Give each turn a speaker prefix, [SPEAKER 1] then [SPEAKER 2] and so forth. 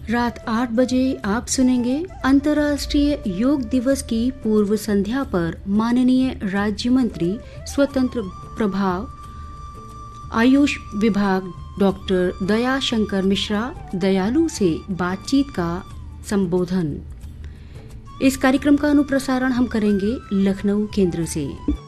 [SPEAKER 1] रात 8 बजे आप सुनेंगे अंतर्राष्ट्रीय योग दिवस की पूर्व संध्या पर माननीय राज्य मंत्री स्वतंत्र प्रभाव आयुष विभाग डॉक्टर दयाशंकर मिश्रा दयालु से बातचीत का संबोधन। इस कार्यक्रम का अनुप्रसारण हम करेंगे लखनऊ केंद्र से।